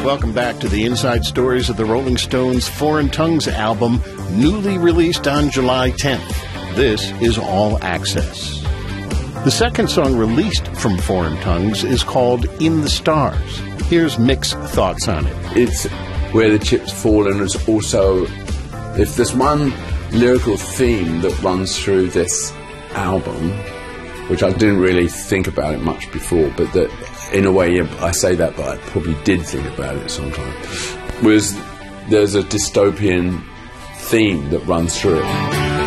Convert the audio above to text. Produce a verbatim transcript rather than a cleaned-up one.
Welcome back to the Inside Stories of the Rolling Stones' Foreign Tongues album, newly released on July tenth. This is All Access. The second song released from Foreign Tongues is called In the Stars. Here's Mick's thoughts on it. It's where the chips fall, and it's also, if there's one lyrical theme that runs through this album, which I didn't really think about it much before, but that in a way, yeah, I say that, but I probably did think about it sometime, was there's a dystopian theme that runs through it.